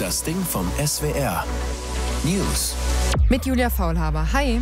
Das Ding vom SWR. News. Mit Julia Faulhaber. Hi.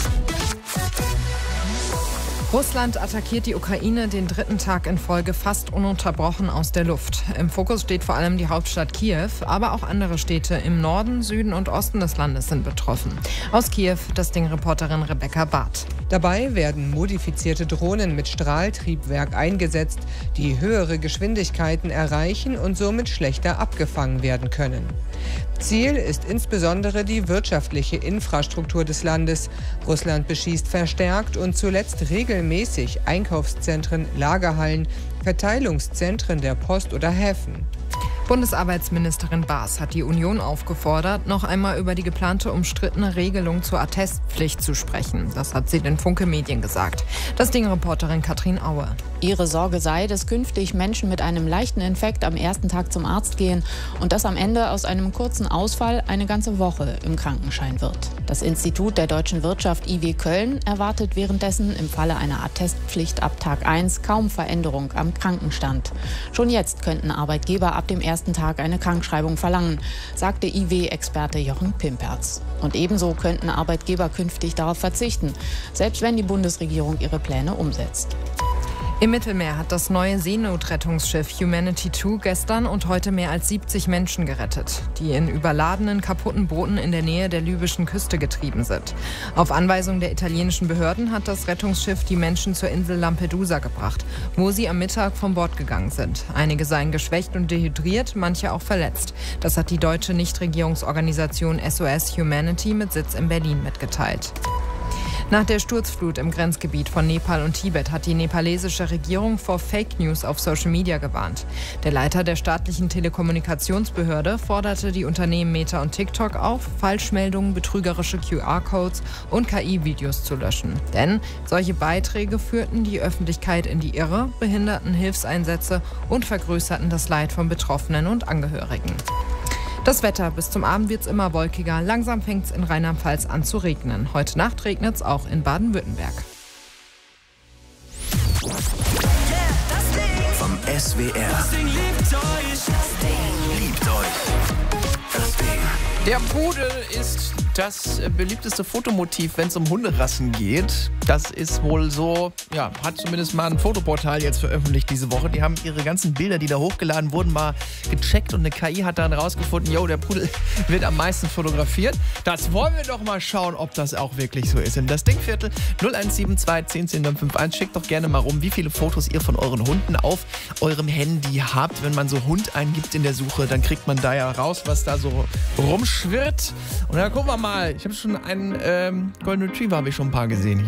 Russland attackiert die Ukraine den dritten Tag in Folge fast ununterbrochen aus der Luft. Im Fokus steht vor allem die Hauptstadt Kiew, aber auch andere Städte im Norden, Süden und Osten des Landes sind betroffen. Aus Kiew das Ding-Reporterin Rebecca Barth. Dabei werden modifizierte Drohnen mit Strahltriebwerk eingesetzt, die höhere Geschwindigkeiten erreichen und somit schlechter abgefangen werden können. Ziel ist insbesondere die wirtschaftliche Infrastruktur des Landes. Russland beschießt verstärkt und zuletzt regelmäßig Einkaufszentren, Lagerhallen, Verteilungszentren der Post oder Häfen. Bundesarbeitsministerin Baas hat die Union aufgefordert, noch einmal über die geplante umstrittene Regelung zur Attestpflicht zu sprechen. Das hat sie den Funke Medien gesagt. Das Ding-Reporterin Katrin Aue. Ihre Sorge sei, dass künftig Menschen mit einem leichten Infekt am ersten Tag zum Arzt gehen und dass am Ende aus einem kurzen Ausfall eine ganze Woche im Krankenschein wird. Das Institut der deutschen Wirtschaft IW Köln erwartet währenddessen im Falle einer Attestpflicht ab Tag 1 kaum Veränderung am Krankenstand. Schon jetzt könnten Arbeitgeber ab dem ersten Tag eine Krankschreibung verlangen, sagte IW-Experte Jochen Pimperz. Und ebenso könnten Arbeitgeber künftig darauf verzichten, selbst wenn die Bundesregierung ihre Pläne umsetzt. Im Mittelmeer hat das neue Seenotrettungsschiff Humanity II gestern und heute mehr als 70 Menschen gerettet, die in überladenen, kaputten Booten in der Nähe der libyschen Küste getrieben sind. Auf Anweisung der italienischen Behörden hat das Rettungsschiff die Menschen zur Insel Lampedusa gebracht, wo sie am Mittag von Bord gegangen sind. Einige seien geschwächt und dehydriert, manche auch verletzt. Das hat die deutsche Nichtregierungsorganisation SOS Humanity mit Sitz in Berlin mitgeteilt. Nach der Sturzflut im Grenzgebiet von Nepal und Tibet hat die nepalesische Regierung vor Fake News auf Social Media gewarnt. Der Leiter der staatlichen Telekommunikationsbehörde forderte die Unternehmen Meta und TikTok auf, Falschmeldungen, betrügerische QR-Codes und KI-Videos zu löschen. Denn solche Beiträge führten die Öffentlichkeit in die Irre, behinderten Hilfseinsätze und vergrößerten das Leid von Betroffenen und Angehörigen. Das Wetter, bis zum Abend wird es immer wolkiger. Langsam fängt es in Rheinland-Pfalz an zu regnen. Heute Nacht regnet es auch in Baden-Württemberg. Vom SWR. Das Ding liebt euch. Liebt euch. Das Ding. Der Pudel ist das beliebteste Fotomotiv, wenn es um Hunderassen geht. Das ist wohl so, ja, hat zumindest mal ein Fotoportal jetzt veröffentlicht diese Woche. Die haben ihre ganzen Bilder, die da hochgeladen wurden, mal gecheckt und eine KI hat dann rausgefunden, jo, der Pudel wird am meisten fotografiert. Das wollen wir doch mal schauen, ob das auch wirklich so ist. In das Dingviertel 0172 1010 schickt doch gerne mal rum, wie viele Fotos ihr von euren Hunden auf eurem Handy habt. Wenn man so Hund eingibt in der Suche, dann kriegt man da ja raus, was da so rumschwirrt. Und dann gucken wir mal. Ich habe schon einen Golden Retriever, habe ich schon ein paar gesehen hier.